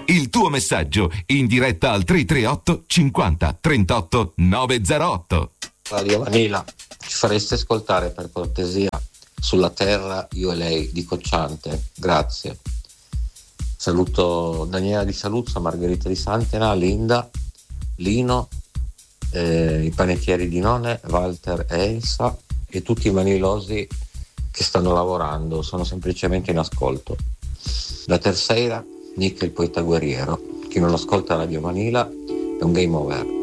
il tuo messaggio in diretta al 338 50 38 908. Radio Vanilla, ci fareste ascoltare per cortesia Sulla terra io e lei di Cocciante? Grazie. Saluto Daniela di Saluzzo, Margherita di Santena, Linda, Lino, i panettieri di None, Walter e Elsa e tutti i manilosi che stanno lavorando, sono semplicemente in ascolto. Da Terceira, Nick il poeta guerriero. Chi non ascolta Radio Vanilla è un game over.